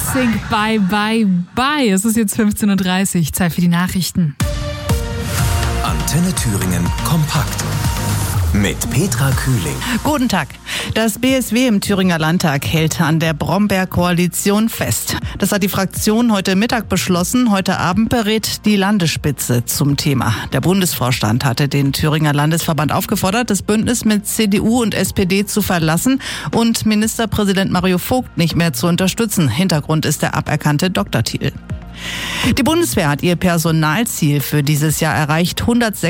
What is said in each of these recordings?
NSYNC, bye, bye, bye. Es ist jetzt 15.30 Uhr, Zeit für die Nachrichten. Antenne Thüringen kompakt mit Petra Kühling. Guten Tag. Das BSW im Thüringer Landtag hält an der Bromberg-Koalition fest. Das hat die Fraktion heute Mittag beschlossen. Heute Abend berät die Landesspitze zum Thema. Der Bundesvorstand hatte den Thüringer Landesverband aufgefordert, das Bündnis mit CDU und SPD zu verlassen und Ministerpräsident Mario Vogt nicht mehr zu unterstützen. Hintergrund ist der aberkannte Doktortitel. Die Bundeswehr hat ihr Personalziel für dieses Jahr erreicht.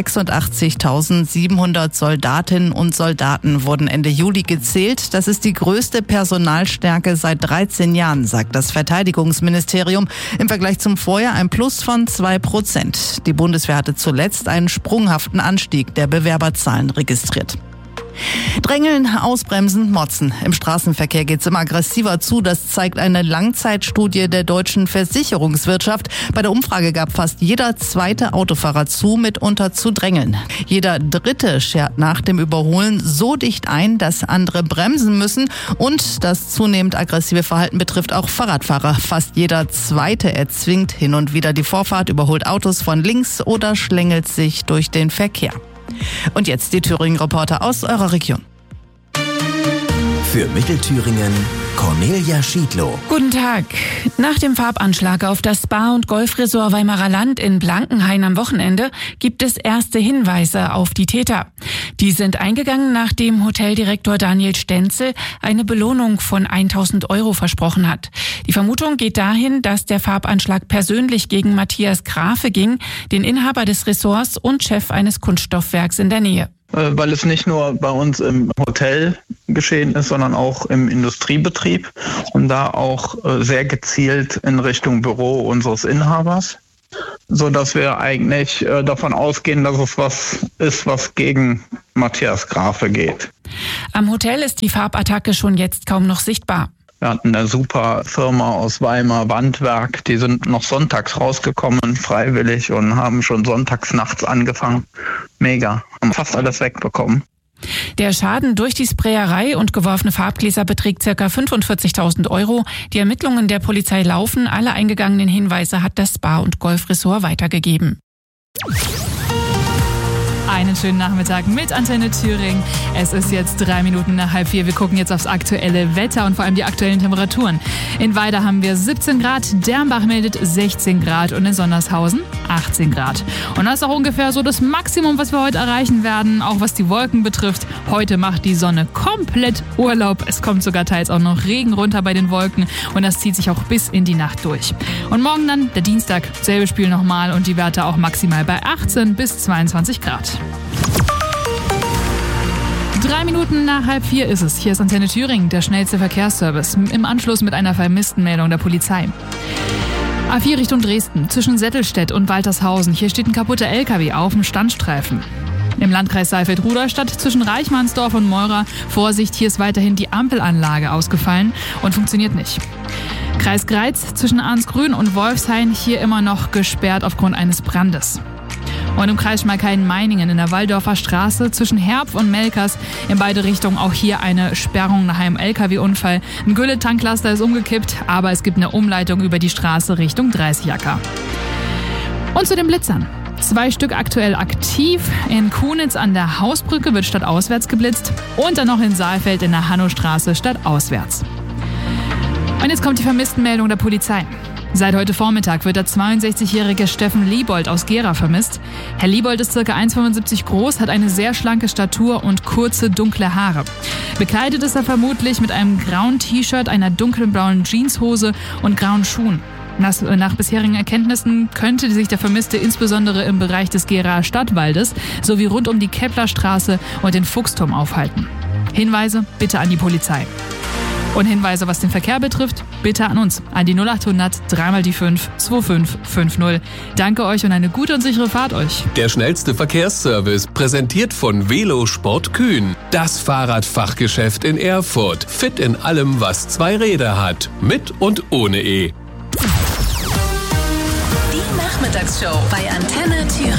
186.700 Soldatinnen und Soldaten wurden Ende Juli gezählt. Das ist die größte Personalstärke seit 13 Jahren, sagt das Verteidigungsministerium. Im Vergleich zum Vorjahr ein Plus von 2%. Die Bundeswehr hatte zuletzt einen sprunghaften Anstieg der Bewerberzahlen registriert. Drängeln, ausbremsen, motzen. Im Straßenverkehr geht's immer aggressiver zu. Das zeigt eine Langzeitstudie der deutschen Versicherungswirtschaft. Bei der Umfrage gab fast jeder zweite Autofahrer zu, mitunter zu drängeln. Jeder dritte schert nach dem Überholen so dicht ein, dass andere bremsen müssen. Und das zunehmend aggressive Verhalten betrifft auch Fahrradfahrer. Fast jeder zweite erzwingt hin und wieder die Vorfahrt, überholt Autos von links oder schlängelt sich durch den Verkehr. Und jetzt die Thüringen-Reporter aus eurer Region. Für Mittelthüringen Cornelia Schiedlow. Guten Tag. Nach dem Farbanschlag auf das Spa- und Golfresort Weimarer Land in Blankenhain am Wochenende gibt es erste Hinweise auf die Täter. Die sind eingegangen, nachdem Hoteldirektor Daniel Stenzel eine Belohnung von 1.000 € versprochen hat. Die Vermutung geht dahin, dass der Farbanschlag persönlich gegen Matthias Grafe ging, den Inhaber des Ressorts und Chef eines Kunststoffwerks in der Nähe. Weil es nicht nur bei uns im Hotel geschehen ist, sondern auch im Industriebetrieb und da auch sehr gezielt in Richtung Büro unseres Inhabers, so dass wir eigentlich davon ausgehen, dass es was ist, was gegen Matthias Grafe geht. Am Hotel ist die Farbattacke schon jetzt kaum noch sichtbar. Wir hatten eine super Firma aus Weimar, Wandwerk, die sind noch sonntags rausgekommen, freiwillig, und haben schon sonntags nachts angefangen. Mega, haben fast alles wegbekommen. Der Schaden durch die Sprayerei und geworfene Farbgläser beträgt ca. 45.000 €. Die Ermittlungen der Polizei laufen. Alle eingegangenen Hinweise hat das Spa- und Golfresort weitergegeben. Einen schönen Nachmittag mit Antenne Thüringen. Es ist jetzt 3 Minuten nach 3:30. Wir gucken jetzt aufs aktuelle Wetter und vor allem die aktuellen Temperaturen. In Weida haben wir 17 Grad, Dernbach meldet 16 Grad und in Sondershausen 18 Grad. Und das ist auch ungefähr so das Maximum, was wir heute erreichen werden, auch was die Wolken betrifft. Heute macht die Sonne komplett Urlaub. Es kommt sogar teils auch noch Regen runter bei den Wolken und das zieht sich auch bis in die Nacht durch. Und morgen dann, der Dienstag, selbe Spiel nochmal und die Werte auch maximal bei 18 bis 22 Grad. 3 Minuten nach 3:30 ist es. Hier ist Antenne Thüringen, der schnellste Verkehrsservice. Im Anschluss mit einer Vermisstenmeldung der Polizei. A4 Richtung Dresden, zwischen Settelstedt und Waltershausen. Hier steht ein kaputter LKW auf dem Standstreifen. Im Landkreis Saalfeld-Rudolstadt zwischen Reichmannsdorf und Meurer. Vorsicht, hier ist weiterhin die Ampelanlage ausgefallen und funktioniert nicht. Kreis Greiz zwischen Arnsgrün und Wolfshain. Hier immer noch gesperrt aufgrund eines Brandes. Und im Kreis Schmalkalden-Meiningen in der Walldorfer Straße zwischen Herpf und Melkers in beide Richtungen auch hier eine Sperrung nach einem LKW-Unfall. Ein Gülle-Tanklaster ist umgekippt, aber es gibt eine Umleitung über die Straße Richtung Dreißigacker. Und zu den Blitzern. 2 Stück aktuell aktiv. In Kunitz an der Hausbrücke wird stadtauswärts geblitzt und dann noch in Saalfeld in der Hannostraße stadtauswärts. Und jetzt kommt die Vermisstenmeldung der Polizei. Seit heute Vormittag wird der 62-jährige Steffen Liebold aus Gera vermisst. Herr Liebold ist ca. 1,75 groß, hat eine sehr schlanke Statur und kurze, dunkle Haare. Bekleidet ist er vermutlich mit einem grauen T-Shirt, einer dunkelbraunen Jeanshose und grauen Schuhen. Nach bisherigen Erkenntnissen könnte sich der Vermisste insbesondere im Bereich des Geraer Stadtwaldes sowie rund um die Keplerstraße und den Fuchsturm aufhalten. Hinweise bitte an die Polizei. Und Hinweise, was den Verkehr betrifft, bitte an uns, an die 0800 3 die 5 2550. Danke euch und eine gute und sichere Fahrt euch. Der schnellste Verkehrsservice, präsentiert von Velosport Kühn. Das Fahrradfachgeschäft in Erfurt. Fit in allem, was 2 Räder hat. Mit und ohne E. Die Nachmittagsshow bei Antenne Thüringen.